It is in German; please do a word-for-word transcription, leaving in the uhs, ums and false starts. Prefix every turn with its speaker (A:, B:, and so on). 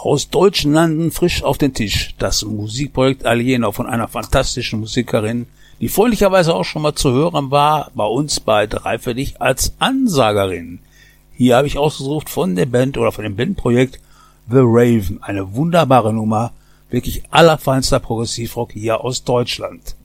A: Aus deutschen Landen frisch auf den Tisch. Das Musikprojekt Alieno von einer fantastischen Musikerin, die freundlicherweise auch schon mal zu hören war, bei uns bei Drei für dich als Ansagerin. Hier habe ich ausgesucht von der Band oder von dem Bandprojekt The Raven. Eine wunderbare Nummer, wirklich allerfeinster Progressivrock hier aus Deutschland.